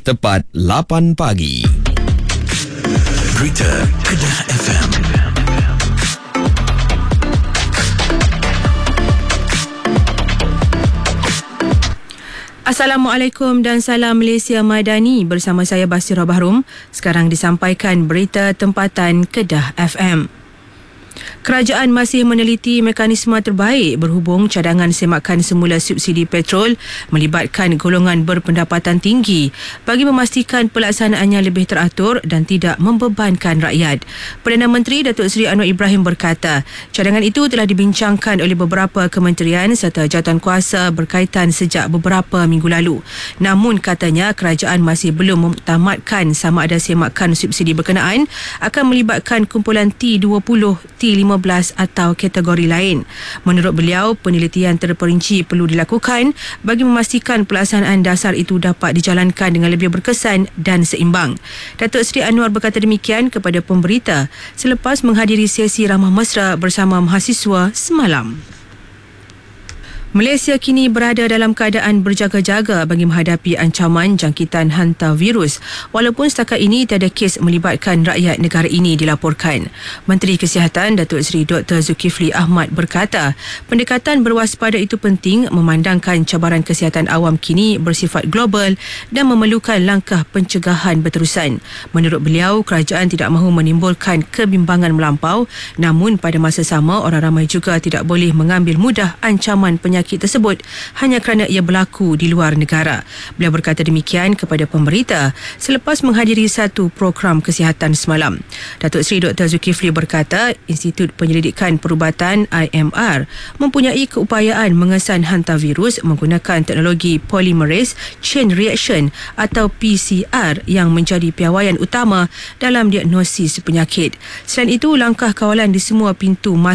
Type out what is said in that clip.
tepat 8 pagi. Berita Kedah FM. Assalamualaikum dan salam Malaysia Madani. Bersama saya Basirah Bahrum. Sekarang disampaikan berita tempatan Kedah FM. Kerajaan masih meneliti mekanisme terbaik berhubung cadangan semakan semula subsidi petrol melibatkan golongan berpendapatan tinggi bagi memastikan pelaksanaannya lebih teratur dan tidak membebankan rakyat. Perdana Menteri Datuk Seri Anwar Ibrahim berkata, cadangan itu telah dibincangkan oleh beberapa kementerian serta jawatankuasa berkaitan sejak beberapa minggu lalu. Namun katanya kerajaan masih belum mentamatkan sama ada semakan subsidi berkenaan akan melibatkan kumpulan T20, T15 atau kategori lain. Menurut beliau, penelitian terperinci perlu dilakukan bagi memastikan pelaksanaan dasar itu dapat dijalankan dengan lebih berkesan dan seimbang. Datuk Seri Anwar berkata demikian kepada pemberita selepas menghadiri sesi ramah mesra bersama mahasiswa semalam. Malaysia kini berada dalam keadaan berjaga-jaga bagi menghadapi ancaman jangkitan hantavirus walaupun setakat ini tiada kes melibatkan rakyat negara ini dilaporkan. Menteri Kesihatan Datuk Seri Dr. Zulkifli Ahmad berkata, pendekatan berwaspada itu penting memandangkan cabaran kesihatan awam kini bersifat global dan memerlukan langkah pencegahan berterusan. Menurut beliau, kerajaan tidak mahu menimbulkan kebimbangan melampau, namun pada masa sama orang ramai juga tidak boleh mengambil mudah ancaman penyakit tersebut hanya kerana ia berlaku di luar negara. Beliau berkata demikian kepada pemberita selepas menghadiri satu program kesihatan semalam. Datuk Seri Dr. Zulkifli berkata, Institut Penyelidikan Perubatan IMR mempunyai keupayaan mengesan hantavirus menggunakan teknologi polymerase chain reaction atau PCR yang menjadi piawaian utama dalam diagnosis penyakit. Selain itu, langkah kawalan di semua pintu